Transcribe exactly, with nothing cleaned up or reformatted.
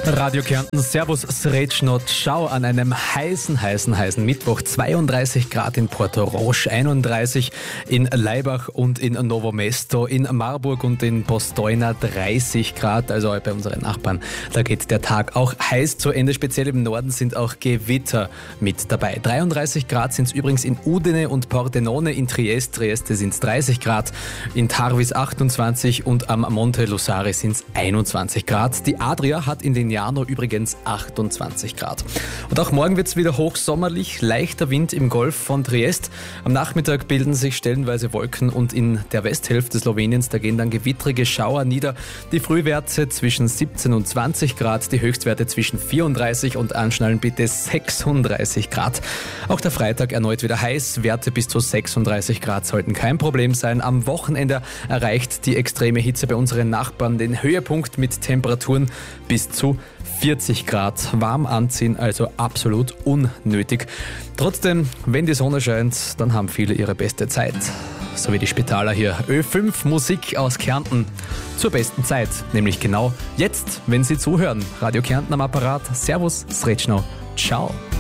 Radio Kärnten, Servus, Sretschno, ciao an einem heißen, heißen, heißen Mittwoch. zweiunddreißig Grad in Porto Roche, einunddreißig in Laibach und in Novo Mesto, in Marburg und in Postojna dreißig Grad, also bei unseren Nachbarn. Da geht der Tag auch heiß zu Ende, speziell im Norden sind auch Gewitter mit dabei. dreiunddreißig Grad sind es übrigens in Udine und Pordenone, in Trieste, Trieste sind es dreißig Grad, in Tarvis achtundzwanzig und am Monte Lusare sind es einundzwanzig Grad. Die Adria hat in den Lignano übrigens achtundzwanzig Grad. Und auch morgen wird es wieder hochsommerlich, leichter Wind im Golf von Trieste. Am Nachmittag bilden sich stellenweise Wolken und in der Westhälfte Sloweniens, da gehen dann gewittrige Schauer nieder. Die Frühwerte zwischen siebzehn und zwanzig Grad, die Höchstwerte zwischen vierunddreißig und anschnallen bitte sechsunddreißig Grad. Auch der Freitag erneut wieder heiß, Werte bis zu sechsunddreißig Grad sollten kein Problem sein. Am Wochenende erreicht die extreme Hitze bei unseren Nachbarn den Höhepunkt mit Temperaturen bis zu vierzig Grad. Warm anziehen, also absolut unnötig. Trotzdem, wenn die Sonne scheint, dann haben viele ihre beste Zeit. So wie die Spitaler hier. Ö fünf Musik aus Kärnten zur besten Zeit. Nämlich genau jetzt, wenn Sie zuhören. Radio Kärnten am Apparat. Servus, Sretschno. Ciao.